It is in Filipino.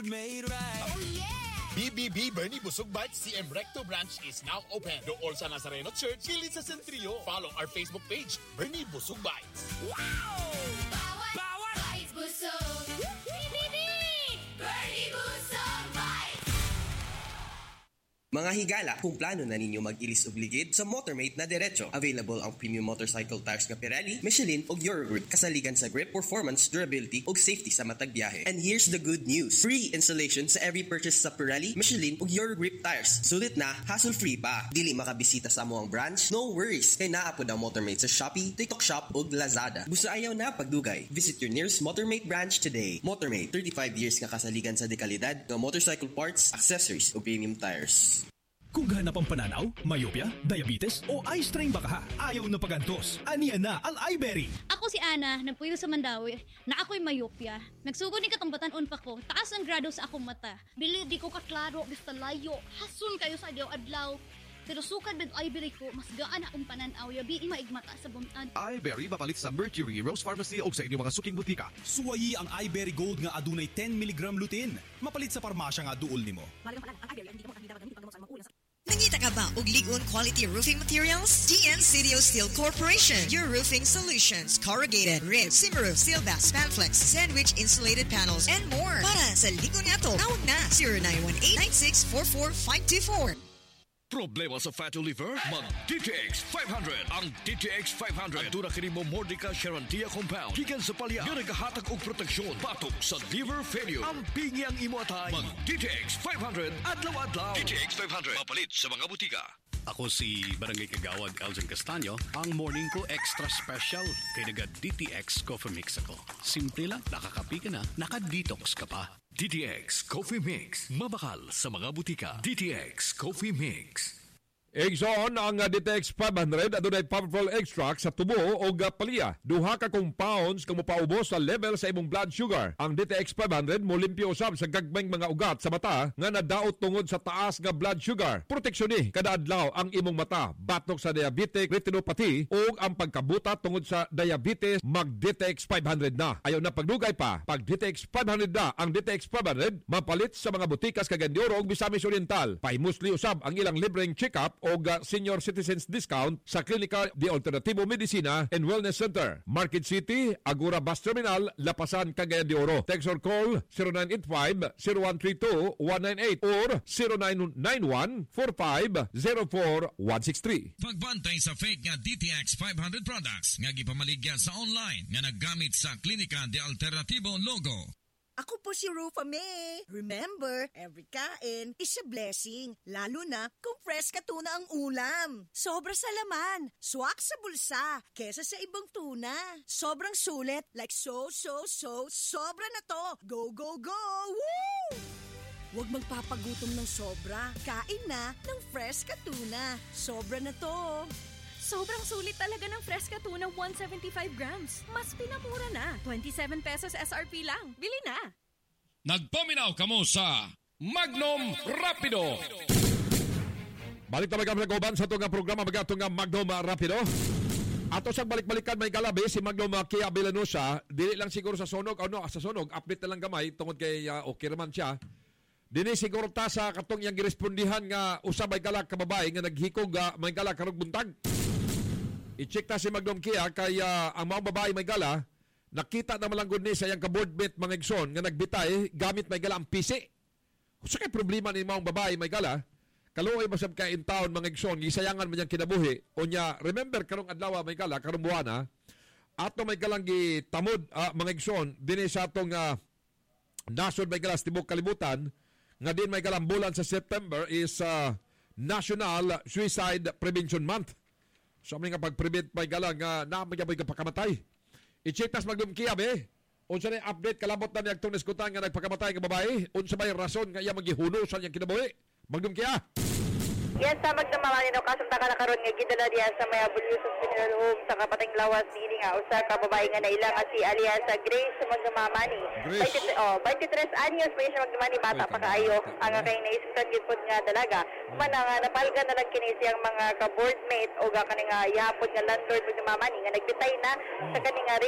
Made right. Oh yeah! BBB Bernie Busog Bites CM Recto branch is now open. Dool sa Nazareno Church, Kilid sa Centrio. Follow our Facebook page, Bernie Busog Bites. Wow! Bawat Bites Busog! BBB! Bernie Busog Bites! Mga higala, kung plano na ninyo mag-ilis obligid sa Motormate na diretso, available ang premium motorcycle tires nga Pirelli, Michelin o Eurogrip, kasaligan sa grip, performance, durability o safety sa matag biyahe. And here's the good news. Free installation sa every purchase sa Pirelli, Michelin o Eurogrip tires. Sulit na, hassle-free pa. Dili makabisita sa amuang branch? No worries. Kay naapod ang Motormate sa Shopee, TikTok Shop o Lazada. Busa ayaw na pagdugay. Visit your nearest Motormate branch today. Motormate, 35 years nga kasaligan sa dekalidad ng motorcycle parts, accessories o premium tires. Kung ganap ang pananaw, myopia, diabetes o eye strain baka ayaw na pagantos. Aniya na ang iBerry. Ako si Ana, nagpuyo sa Mandawi, na ako'y myopia. Nagsugod ni katambatan pa ko, taas ang grado sa akong mata. Bili di ko kaklaro, basta layo, hasun kayo sa adlaw. Pero sukad med iBerry ko, mas gaan akong pananaw, yabi maigmata sa buntad. iBerry mapalit sa Mercury, Rose Pharmacy o sa inyong mga suking butika. Suwayi ang iBerry Gold nga adunay 10 mg lutein. Mapalit sa parmasya nga duol nimo. Nangita ka ba og ligon quality roofing materials? DN Cidio Steel Corporation, your roofing solutions, corrugated, rib, Cimaroof, Steelbass, Spanflex, sandwich insulated panels, and more. Para sa ligon nato, tawag na 0918-9644-524. Problema sa fatty liver? Mag-DTX 500. Ang DTX 500 aduna kini mo Mordica Charantia compound. Gikan sa palya nga nagahatag og proteksyon batok sa liver failure. Ang pingi ang imo atay. Mag-DTX 500 adlaw-adlaw. DTX 500 mapalit sa mga butika. Ako si Barangay Kagawad Elgin Castaño. Ang morning ko extra special kay naga DTX Coffee Mix ako. Simple lang, nakakapi ka na, naka-detox ka pa. DTX Coffee Mix. Mabakal sa mga butika. DTX Coffee Mix. Exxon ang DTX 500 adunay powerful extract sa tubo o palya. Duha ka compounds kung mopaubos sa level sa imong blood sugar. Ang DTX 500 mo limpyo usab sa gagmayng mga ugat sa mata nga nadaot tungod sa taas nga blood sugar. Proteksyon ni kada adlaw ang imong mata batok sa diabetic retinopathy o ang pagkabuta tungod sa diabetes. Mag DTX 500 na. Ayaw na pagdugay pa. Pag DTX 500 na ang DTX 500 mapalit sa mga butikas Cagayan ug Misamis Oriental. Paimusli usab ang ilang libreng check-up o senior citizens discount sa Klinika de Alternativo Medicina and Wellness Center, Market City, Agora Bus Terminal, Lapasan, Cagayan de Oro. Text or call 0985-0132-198 or 0991-4504-163. Pagbantay sa fake nga DTX 500 products nga gipamaligya sa online nga naggamit sa Klinika de Alternativo logo. Ako po si Rufa May. Remember, every kain is a blessing. Lalo na kung fresh ka tuna ang ulam. Sobra sa laman, swak sa bulsa, kesa sa ibang tuna. Sobrang sulit, like sobra na to. Go, go, go! Woo! Huwag magpapagutom ng sobra. Kain na ng fresh ka tuna. Sobra na to. Sobrang sulit talaga ng Fresca Tuna 175 grams. Mas pinamura na. 27 pesos SRP lang. Bili na! Nagpaminaw kamo sa Magnum Rapido. Balik na kami nag-uban sa itong programa itong Magnum Rapido. Ato siyang balik-balikan may galabi si Magnum Kia Villanusa. Dili lang siguro sa sunog. Sa sunog, update na lang gamay tungod kay okay naman siya. Dini siguro ta sa katong yang girespondihan nga usa may galak kababay nga naghikog may galak karong buntag. I-check ta si Magnum Kia kay ang mga babae may gala nakita na malanggod ni sa iyang kaboardmate mga igsoon nga nagbitay gamit may gala ang pisi. Usa kay problema ni mga babae may gala kaluoy masab kay in town mga igsoon gisayangan man yang kinabuhi unya remember karong adlaw may gala karong buwana ato may galang gitamod mga igsoon dinhi sa atong nasod may gala sa tibuok kalibutan nga din may galang bulan sa September is National Suicide Prevention Month. So, nga pag-prevent may galang nga naamagyaboy ka pakamatay. I-check tas Magnum Kia, be. Unsa na update, kalabot na niyang itong niskutan nga nagpakamatay ng babae. Unsa may rason nga iya maghihunusan niyang kinabuhi. Magnum Kia. Yes, sa magdamalanin o kasunta ka na karon nga gidala diya sa may Abuluson Funeral Home sa Kapateng Lawas nini nga usa ka babae nga nailang si alias sa Grace Magdamamani. 23 anyos pa siya Magdamani bata pa kaayo ang kay naisugtan gid pud nga dalaga. Man nga napalgan na lang kini siyang mga ka-boardmate o ga kani nga yapon nga landlord Magdamamani nga nagbitay na sa kani nga